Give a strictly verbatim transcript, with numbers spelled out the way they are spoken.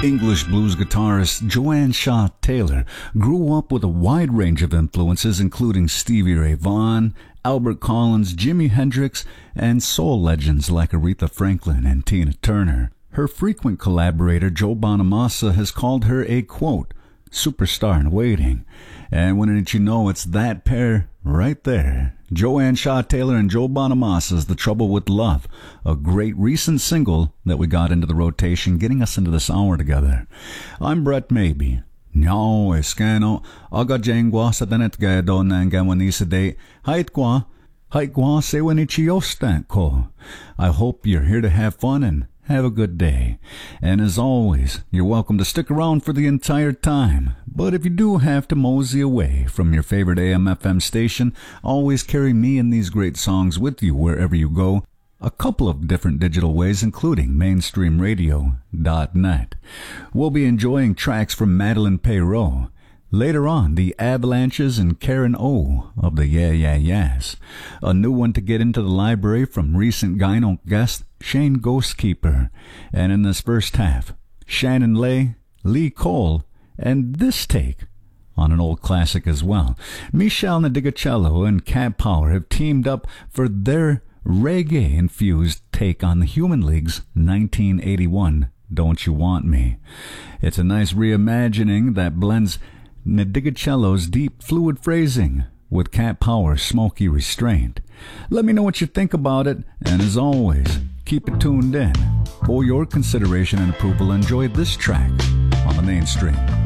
English blues guitarist Joanne Shaw Taylor grew up with a wide range of influences, including Stevie Ray Vaughan, Albert Collins, Jimi Hendrix, and soul legends like Aretha Franklin and Tina Turner. Her frequent collaborator Joe Bonamassa has called her a, quote, superstar in waiting. And wouldn't you know, it's that pair right there. Joanne Shaw Taylor and Joe Bonamassa's The Trouble with Love, a great recent single that we got into the rotation, getting us into this hour together. I'm Brett Maybe. No, eskano, aga jengwa sa tanet gado na gawanisa de, hait kwa, hait kwa sewanichiostan ko. I hope you're here to have fun and have a good day. And as always, you're welcome to stick around for the entire time. But if you do have to mosey away from your favorite A M F M station, always carry me and these great songs with you wherever you go. A couple of different digital ways, including mainstream radio dot net. We'll be enjoying tracks from Madeline Perreault. Later on, the Avalanches and Karen O of the Yeah Yeah Yeahs. A new one to get into the library from recent Gyno guest Shane Ghostkeeper. And in this first half, Shannon Lay, Lee Cole, and this take on an old classic as well. Michelle Nadigacello and Cat Power have teamed up for their reggae-infused take on the Human League's nineteen eighty-one Don't You Want Me. It's a nice reimagining that blends Nadigacello's deep, fluid phrasing with Cat Power's smoky restraint. Let me know what you think about it, and as always, keep it tuned in. For your consideration and approval, enjoy this track on the mainstream.